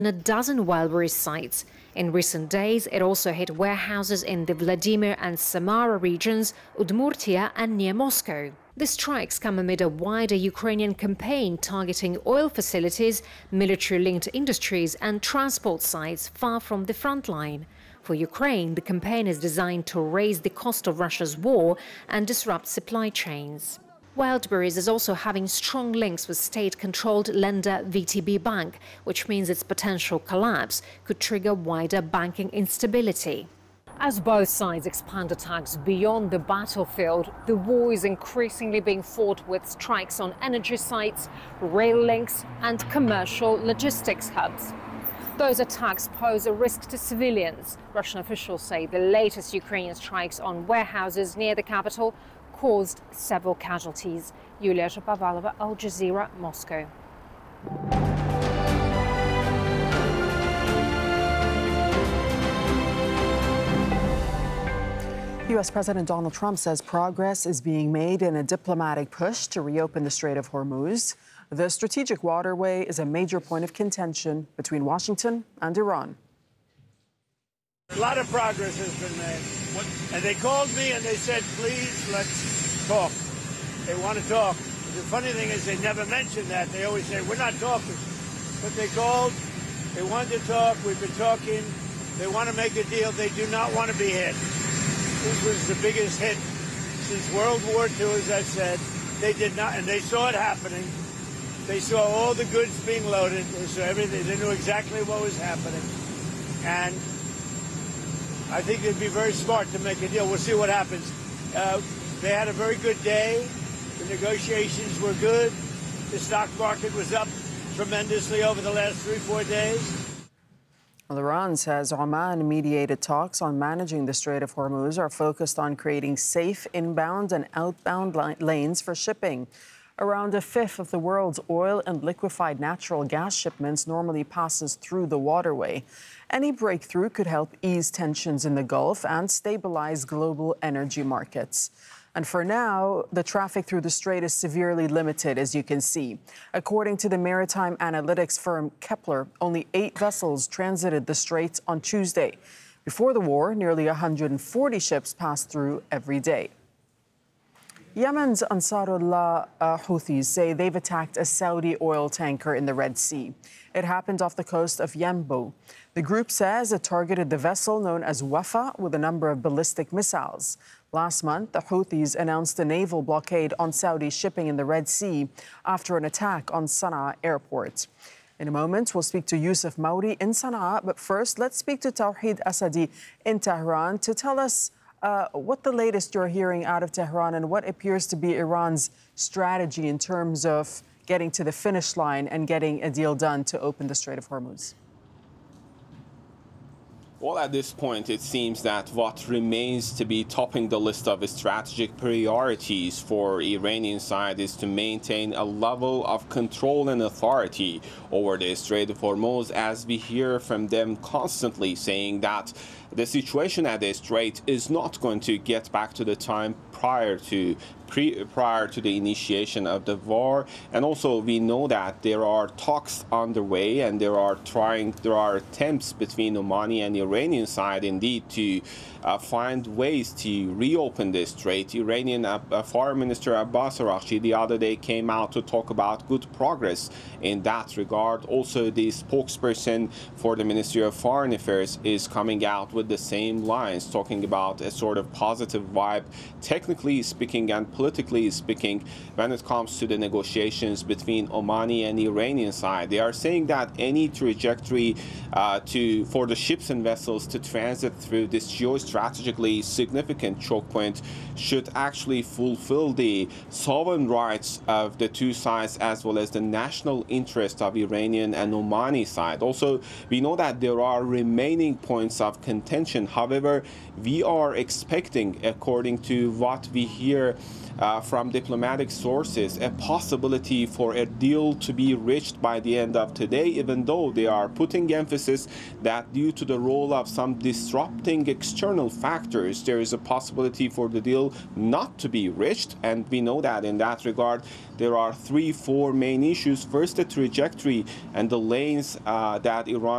a dozen Wildberries sites. In recent days, it also hit warehouses in the Vladimir and Samara regions, Udmurtia and near Moscow. The strikes come amid a wider Ukrainian campaign targeting oil facilities, military-linked industries and transport sites far from the front line. For Ukraine, the campaign is designed to raise the cost of Russia's war and disrupt supply chains. Wildberries is also having strong links with state-controlled lender VTB Bank, which means its potential collapse could trigger wider banking instability. As both sides expand attacks beyond the battlefield, the war is increasingly being fought with strikes on energy sites, rail links and commercial logistics hubs. Those attacks pose a risk to civilians. Russian officials say the latest Ukrainian strikes on warehouses near the capital caused several casualties. Yulia Shapovalova, Al Jazeera, Moscow. U.S. President Donald Trump says progress is being made in a diplomatic push to reopen the Strait of Hormuz. The strategic waterway is a major point of contention between Washington and Iran. A lot of progress has been made. And they called me and they said, please, let's talk. They want to talk. The funny thing is they never mention that. They always say, we're not talking. But they called. They wanted to talk. We've been talking. They want to make a deal. They do not want to be hit. This was the biggest hit since World War II, as I said. They did not, and they saw it happening. They saw all the goods being loaded. They saw everything. They knew exactly what was happening. And I think it'd be very smart to make a deal. We'll see what happens. They had a very good day. The negotiations were good. The stock market was up tremendously over the last 3-4 days. Well, Iran says Oman-mediated talks on managing the Strait of Hormuz are focused on creating safe inbound and outbound lanes for shipping. Around a fifth of the world's oil and liquefied natural gas shipments normally passes through the waterway. Any breakthrough could help ease tensions in the Gulf and stabilize global energy markets. And for now, the traffic through the strait is severely limited, as you can see. According to the maritime analytics firm Kepler, only 8 vessels transited the strait on Tuesday. Before the war, nearly 140 ships passed through every day. Yemen's Ansarullah Houthis say they've attacked a Saudi oil tanker in the Red Sea. It happened off the coast of Yanbu. The group says it targeted the vessel known as Wafa with a number of ballistic missiles. Last month, the Houthis announced a naval blockade on Saudi shipping in the Red Sea after an attack on Sana'a airport. In a moment, we'll speak to Yusuf Mauri in Sana'a, but first, let's speak to Tawhid Asadi in Tehran to tell us what the latest you're hearing out of Tehran and what appears to be Iran's strategy in terms of getting to the finish line and getting a deal done to open the Strait of Hormuz. Well, at this point, it seems that what remains to be topping the list of strategic priorities for Iranian side is to maintain a level of control and authority over the Strait of Hormuz, as we hear from them constantly saying that the situation at the Strait is not going to get back to the time prior to the initiation of the war. And also we know that there are talks underway and there are attempts between Omani and Iranian side indeed to find ways to reopen the strait. Iranian Foreign Minister Abbas Araghchi the other day came out to talk about good progress in that regard. Also, the spokesperson for the Ministry of Foreign Affairs is coming out with the same lines, talking about a sort of positive vibe, technically speaking and politically speaking, when it comes to the negotiations between Omani and Iranian side. They are saying that any trajectory for the ships and vessels to transit through this geostrategically significant choke point should actually fulfill the sovereign rights of the two sides as well as the national interest of Iranian and Omani side. Also, we know that there are remaining points of contention. However, we are expecting, according to what we hear from diplomatic sources, a possibility for a deal to be reached by the end of today, even though they are putting emphasis that due to the role of some disrupting external factors, there is a possibility for the deal not to be reached. And we know that in that regard, there are 3-4 main issues. First, the trajectory and the lanes that Iran